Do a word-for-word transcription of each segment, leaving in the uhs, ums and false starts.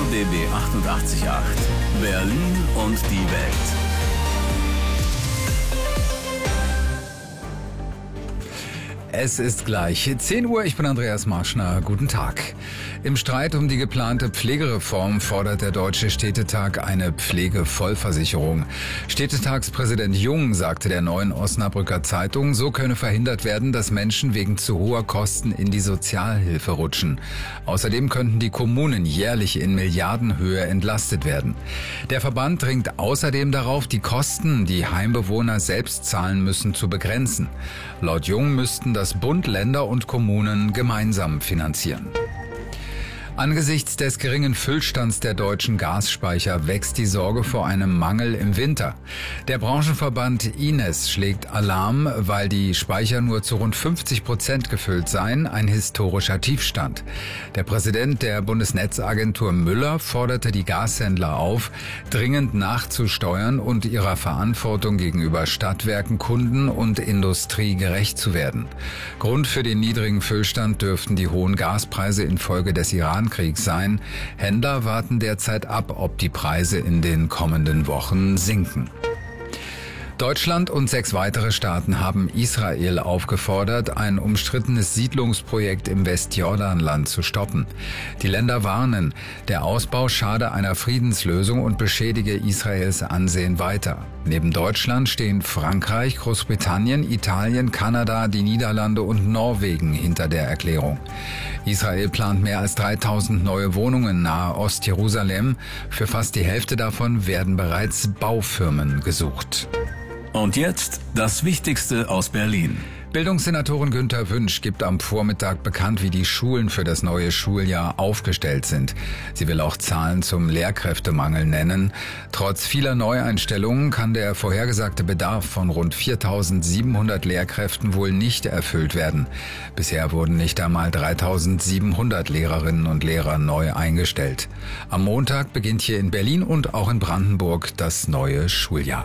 B B achtundachtzig Komma acht. Berlin und die Welt. Es ist gleich zehn Uhr, ich bin Andreas Marschner, guten Tag. Im Streit um die geplante Pflegereform fordert der Deutsche Städtetag eine Pflegevollversicherung. Städtetagspräsident Jung sagte der Neuen Osnabrücker Zeitung, so könne verhindert werden, dass Menschen wegen zu hoher Kosten in die Sozialhilfe rutschen. Außerdem könnten die Kommunen jährlich in Milliardenhöhe entlastet werden. Der Verband dringt außerdem darauf, die Kosten, die Heimbewohner selbst zahlen müssen, zu begrenzen. Laut Jung müssten das Bund, Länder und Kommunen gemeinsam finanzieren. Angesichts des geringen Füllstands der deutschen Gasspeicher wächst die Sorge vor einem Mangel im Winter. Der Branchenverband I N E S schlägt Alarm, weil die Speicher nur zu rund fünfzig Prozent gefüllt seien, ein historischer Tiefstand. Der Präsident der Bundesnetzagentur Müller forderte die Gashändler auf, dringend nachzusteuern und ihrer Verantwortung gegenüber Stadtwerken, Kunden und Industrie gerecht zu werden. Grund für den niedrigen Füllstand dürften die hohen Gaspreise infolge des Iran Krieg sein. Händler warten derzeit ab, ob die Preise in den kommenden Wochen sinken. Deutschland und sechs weitere Staaten haben Israel aufgefordert, ein umstrittenes Siedlungsprojekt im Westjordanland zu stoppen. Die Länder warnen, der Ausbau schade einer Friedenslösung und beschädige Israels Ansehen weiter. Neben Deutschland stehen Frankreich, Großbritannien, Italien, Kanada, die Niederlande und Norwegen hinter der Erklärung. Israel plant mehr als dreitausend neue Wohnungen nahe Ostjerusalem. Für fast die Hälfte davon werden bereits Baufirmen gesucht. Und jetzt das Wichtigste aus Berlin. Bildungssenatorin Günther Wünsch gibt am Vormittag bekannt, wie die Schulen für das neue Schuljahr aufgestellt sind. Sie will auch Zahlen zum Lehrkräftemangel nennen. Trotz vieler Neueinstellungen kann der vorhergesagte Bedarf von rund viertausendsiebenhundert Lehrkräften wohl nicht erfüllt werden. Bisher wurden nicht einmal dreitausendsiebenhundert Lehrerinnen und Lehrer neu eingestellt. Am Montag beginnt hier in Berlin und auch in Brandenburg das neue Schuljahr.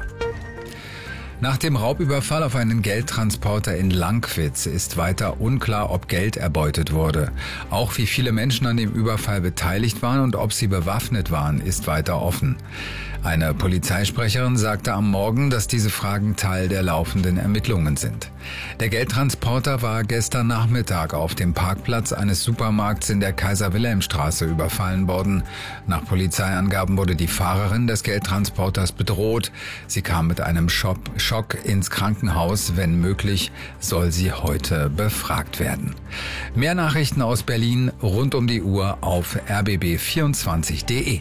Nach dem Raubüberfall auf einen Geldtransporter in Lankwitz ist weiter unklar, ob Geld erbeutet wurde. Auch wie viele Menschen an dem Überfall beteiligt waren und ob sie bewaffnet waren, ist weiter offen. Eine Polizeisprecherin sagte am Morgen, dass diese Fragen Teil der laufenden Ermittlungen sind. Der Geldtransporter war gestern Nachmittag auf dem Parkplatz eines Supermarkts in der Kaiser-Wilhelm-Straße überfallen worden. Nach Polizeiangaben wurde die Fahrerin des Geldtransporters bedroht. Sie kam mit einem Schock Schock ins Krankenhaus. Wenn möglich, soll sie heute befragt werden. Mehr Nachrichten aus Berlin rund um die Uhr auf r b b vierundzwanzig punkt d e.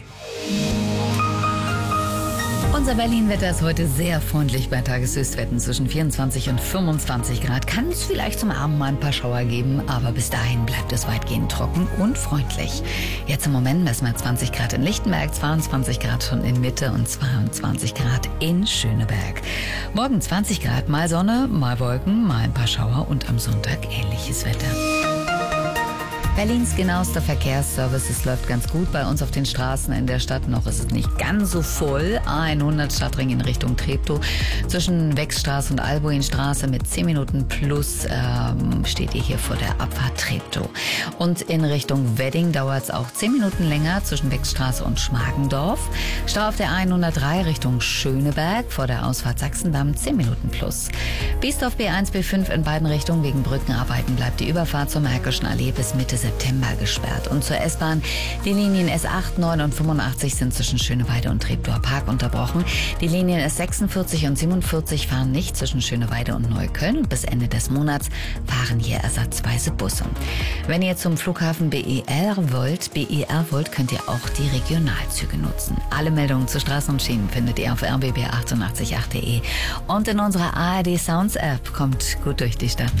Unser Berlin-Wetter ist heute sehr freundlich bei Tageshöchstwerten zwischen vierundzwanzig und fünfundzwanzig Grad. Kann es vielleicht zum Abend mal ein paar Schauer geben, aber bis dahin bleibt es weitgehend trocken und freundlich. Jetzt im Moment messen wir zwanzig Grad in Lichtenberg, zweiundzwanzig Grad schon in Mitte und zweiundzwanzig Grad in Schöneberg. Morgen zwanzig Grad, mal Sonne, mal Wolken, mal ein paar Schauer und am Sonntag ähnliches Wetter. Berlins genauester Verkehrsservice, es läuft ganz gut bei uns auf den Straßen in der Stadt. Noch ist es nicht ganz so voll. A hundert Stadtring in Richtung Treptow. Zwischen Wechstraße und Albuinstraße mit zehn Minuten plus ähm, steht ihr hier vor der Abfahrt Treptow. Und in Richtung Wedding dauert es auch zehn Minuten länger zwischen Wechstraße und Schmargendorf. Stau auf der hundertdrei Richtung Schöneberg vor der Ausfahrt Sachsendamm zehn Minuten plus. Biesdorf B eins, B fünf in beiden Richtungen wegen Brückenarbeiten bleibt die Überfahrt zur Märkischen Allee bis Mitte September gesperrt. Und zur S-Bahn, die Linien S acht, neun und fünfundachtzig sind zwischen Schöneweide und Treptower Park unterbrochen. Die Linien S sechsundvierzig und siebenundvierzig fahren nicht zwischen Schöneweide und Neukölln. Und bis Ende des Monats fahren hier ersatzweise Busse. Wenn ihr zum Flughafen B E R wollt, B E R wollt, könnt ihr auch die Regionalzüge nutzen. Alle Meldungen zu Straßen und Schienen findet ihr auf r b b achtundachtzig punkt acht punkt d e und in unserer A R D Sounds App. Kommt gut durch die Stadt.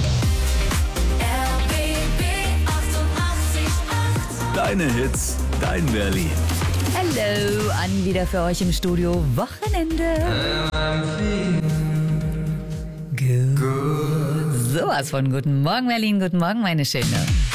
Deine Hits, dein Berlin. Hallo, Anni wieder für euch im Studio. Wochenende. Gut. Sowas von guten Morgen, Berlin. Guten Morgen, meine Schöne.